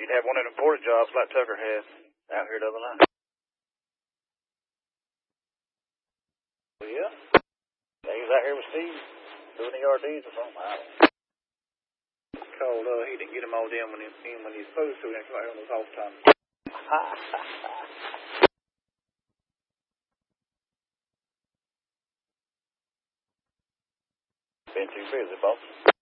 you'd have one of them 40 jobs like Tucker had out here the other night. Well, yeah. He was out here with Steve doing the RDs or something. I don't know. Called, he didn't get them all down when he was supposed to, and come out here on those off times. Been too busy, boss.